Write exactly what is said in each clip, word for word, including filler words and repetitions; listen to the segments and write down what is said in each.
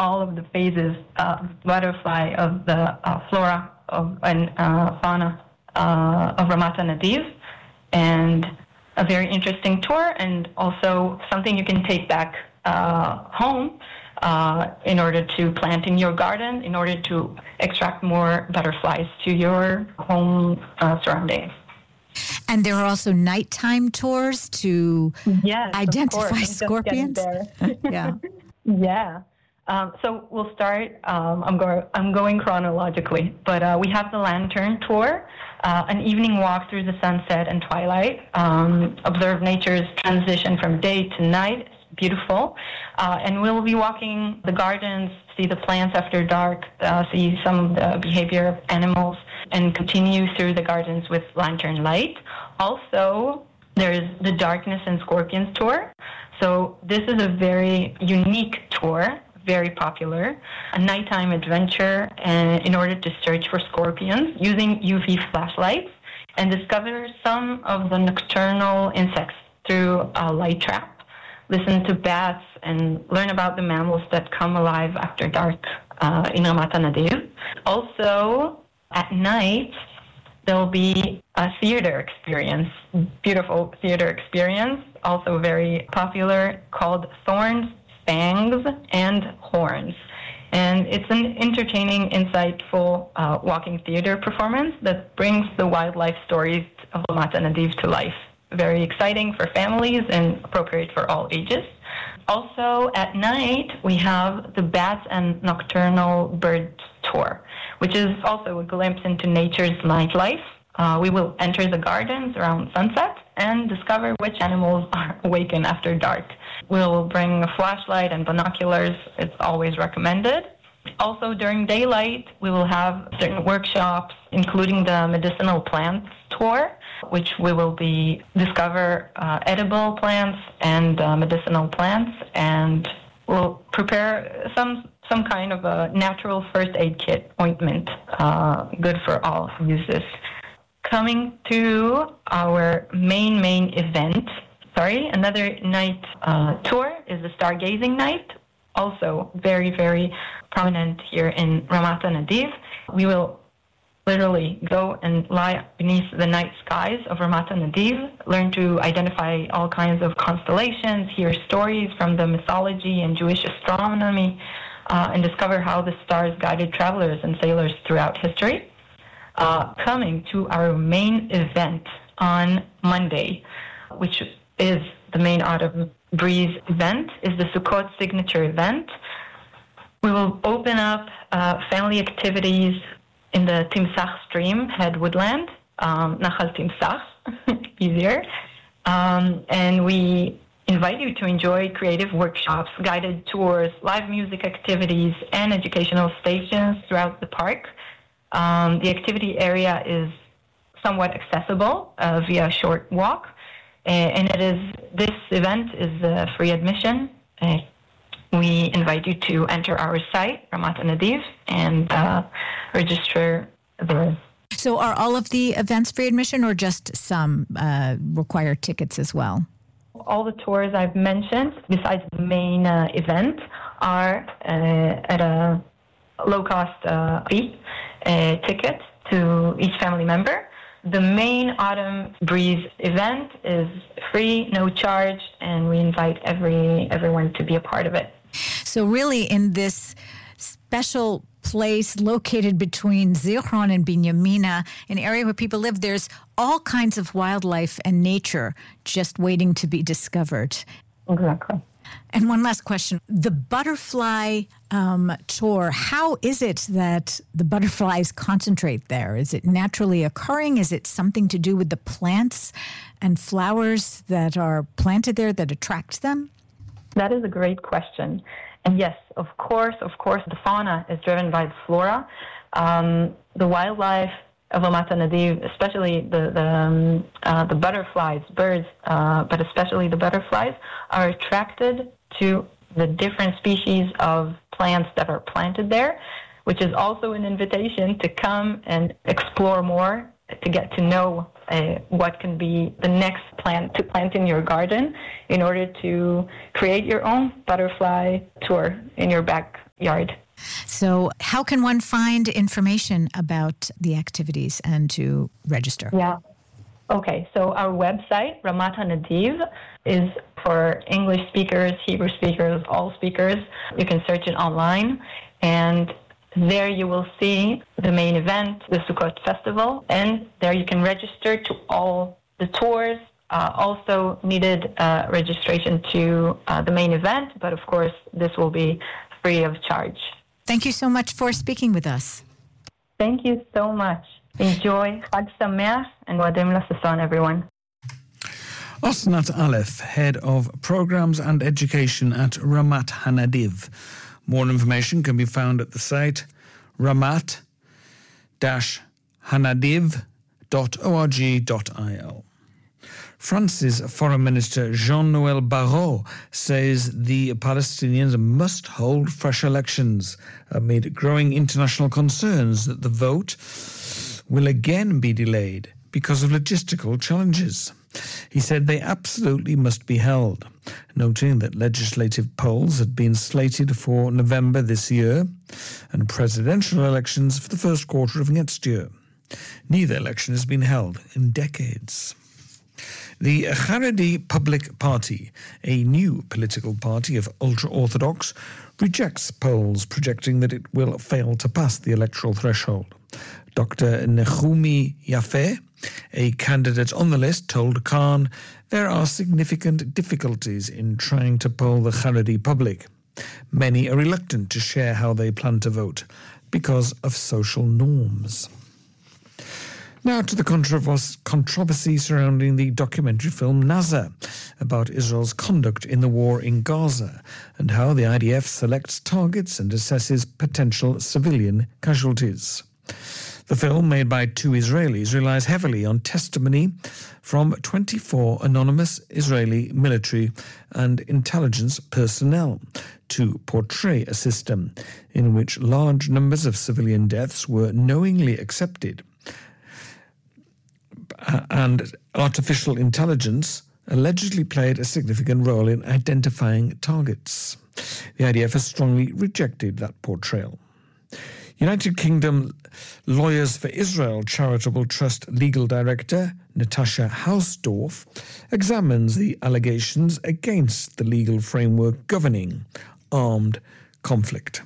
all of the phases of butterfly, of the uh, flora of, and uh, fauna uh, of Ramat HaNadiv, and a very interesting tour, and also something you can take back uh, home uh, in order to plant in your garden, in order to extract more butterflies to your home uh, surroundings. And there are also nighttime tours to yes, identify scorpions. yeah, yeah. Um, so we'll start. Um, I'm going. I'm going chronologically, but uh, we have the lantern tour, uh, an evening walk through the sunset and twilight. Um, observe nature's transition from day to night. It's beautiful, uh, and we'll be walking the gardens, see the plants after dark, uh, see some of the behavior of animals, and continue through the gardens with lantern light. Also, there's the Darkness and Scorpions tour. So this is a very unique tour, very popular, a nighttime adventure uh, in order to search for scorpions using U V flashlights and discover some of the nocturnal insects through a light trap, listen to bats, and learn about the mammals that come alive after dark uh, in Ramat HaNadiv. Also, at night, there'll be a theater experience, beautiful theater experience, also very popular, called Thorns, Fangs, and Horns. And it's an entertaining, insightful uh, walking theater performance that brings the wildlife stories of Ramat HaNadiv to life. Very exciting for families and appropriate for all ages. Also, at night, we have the Bats and Nocturnal Birds Tour, which is also a glimpse into nature's nightlife. Uh, we will enter the gardens around sunset and discover which animals are awakened after dark. We'll bring a flashlight and binoculars. It's always recommended. Also, during daylight, we will have certain workshops, including the medicinal plants tour, which we will be discover uh, edible plants and uh, medicinal plants, and we'll prepare some some kind of a natural first aid kit ointment, uh, good for all uses. Coming to our main main event, sorry, another night uh, tour is the Stargazing Night, also very very prominent here in Ramat HaNadiv. We will literally go and lie beneath the night skies of Ramat HaNadiv, learn to identify all kinds of constellations, hear stories from the mythology and Jewish astronomy, uh, and discover how the stars guided travelers and sailors throughout history. Uh, coming to our main event on Monday, which is the main Autumn Breeze event, is the Sukkot signature event. We will open up uh, family activities in the Timsach stream, head woodland, um, Nachal Timsach, easier. Um, and we invite you to enjoy creative workshops, guided tours, live music activities, and educational stations throughout the park. Um, the activity area is somewhat accessible uh, via a short walk, uh, and it is this event is uh, free admission. Uh, we invite you to enter our site, Ramat HaNadiv, and uh, register there. So are all of the events free admission, or just some uh, require tickets as well? All the tours I've mentioned, besides the main uh, event, are uh, at a low-cost uh, fee uh, ticket to each family member. The main Autumn Breeze event is free, no charge, and we invite every everyone to be a part of it. So really, in this special place located between Zichron and Binyamina, an area where people live, there's all kinds of wildlife and nature just waiting to be discovered. Exactly. And one last question. The butterfly um, tour, how is it that the butterflies concentrate there? Is it naturally occurring? Is it something to do with the plants and flowers that are planted there that attract them? That is a great question. And yes, of course, of course, the fauna is driven by the flora. Um, the wildlife of Ramat HaNadiv, especially the the, um, uh, the butterflies, birds, uh, but especially the butterflies, are attracted to the different species of plants that are planted there, which is also an invitation to come and explore more to get to know uh, what can be the next plant to plant in your garden in order to create your own butterfly tour in your backyard. So how can one find information about the activities and to register? Yeah. Okay, so our website, Ramat HaNadiv, is for English speakers, Hebrew speakers, all speakers. You can search it online, and there you will see the main event, the Sukkot Festival, and there you can register to all the tours. Uh, also needed uh, registration to uh, the main event, but of course this will be free of charge. Thank you so much for speaking with us. Thank you so much. Enjoy Chag Sameach and Moadim LaSasson, everyone. Osnat Aleph, Head of Programs and Education at Ramat HaNadiv. More information can be found at the site ramat dash hanadiv dot org dot il. France's Foreign Minister Jean-Noel Barrot says the Palestinians must hold fresh elections amid growing international concerns that the vote will again be delayed because of logistical challenges. He said they absolutely must be held, noting that legislative polls had been slated for November this year and presidential elections for the first quarter of next year. Neither election has been held in decades. The Haredi Public Party, a new political party of ultra-Orthodox, rejects polls projecting that it will fail to pass the electoral threshold. Doctor Nechumi Yafeh, a candidate on the list, told Khan there are significant difficulties in trying to poll the Haredi public. Many are reluctant to share how they plan to vote because of social norms. Now to the controversy surrounding the documentary film Nazar about Israel's conduct in the war in Gaza and how the I D F selects targets and assesses potential civilian casualties. The film, made by two Israelis, relies heavily on testimony from twenty-four anonymous Israeli military and intelligence personnel to portray a system in which large numbers of civilian deaths were knowingly accepted and artificial intelligence allegedly played a significant role in identifying targets. The I D F has strongly rejected that portrayal. United Kingdom Lawyers for Israel Charitable Trust Legal Director Natasha Hausdorff examines the allegations against the legal framework governing armed conflict.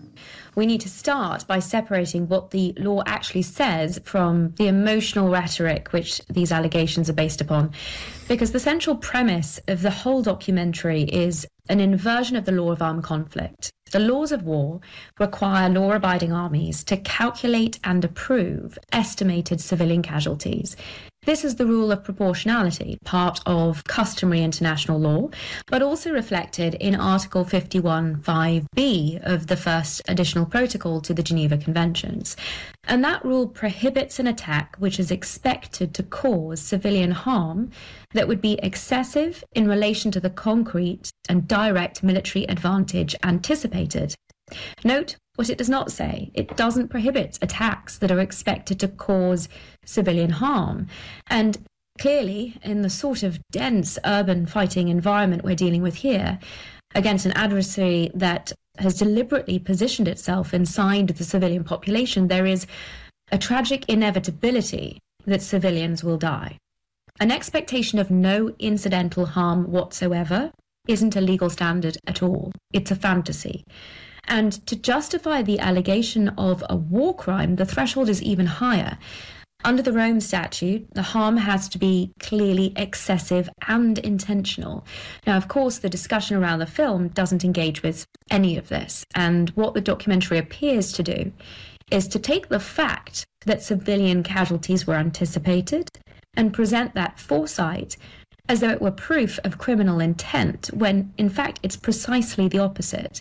We need to start by separating what the law actually says from the emotional rhetoric which these allegations are based upon. Because the central premise of the whole documentary is an inversion of the law of armed conflict. The laws of war require law-abiding armies to calculate and approve estimated civilian casualties. This is the rule of proportionality, part of customary international law, but also reflected in Article fifty-one five B of the first additional protocol to the Geneva Conventions. And that rule prohibits an attack which is expected to cause civilian harm that would be excessive in relation to the concrete and direct military advantage anticipated. Note what it does not say. It doesn't prohibit attacks that are expected to cause civilian harm. And clearly, in the sort of dense urban fighting environment we're dealing with here, against an adversary that has deliberately positioned itself inside the civilian population, there is a tragic inevitability that civilians will die. An expectation of no incidental harm whatsoever isn't a legal standard at all. It's a fantasy. And to justify the allegation of a war crime, the threshold is even higher. Under the Rome Statute, the harm has to be clearly excessive and intentional. Now, of course, the discussion around the film doesn't engage with any of this. And what the documentary appears to do is to take the fact that civilian casualties were anticipated and present that foresight as though it were proof of criminal intent, when in fact it's precisely the opposite.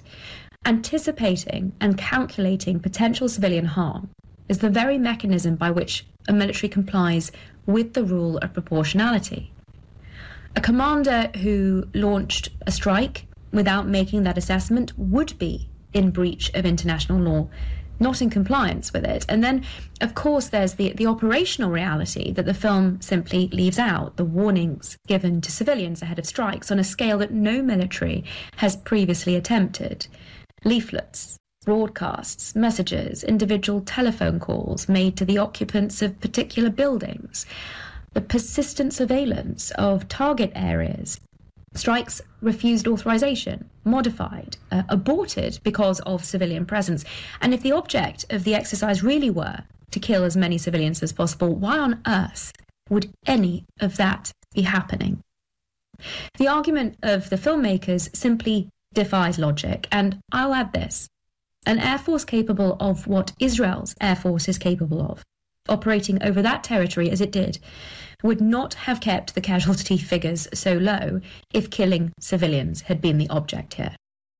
Anticipating and calculating potential civilian harm is the very mechanism by which a military complies with the rule of proportionality. A commander who launched a strike without making that assessment would be in breach of international law. not in compliance with it. And then, of course, there's the, the operational reality that the film simply leaves out, the warnings given to civilians ahead of strikes on a scale that no military has previously attempted. Leaflets, broadcasts, messages, individual telephone calls made to the occupants of particular buildings, the persistent surveillance of target areas, strikes refused authorization, modified, uh, aborted because of civilian presence. And if the object of the exercise really were to kill as many civilians as possible, why on earth would any of that be happening? The argument of the filmmakers simply defies logic, and I'll add this. An air force capable of what Israel's air force is capable of, operating over that territory as it did, would not have kept the casualty figures so low if killing civilians had been the object here.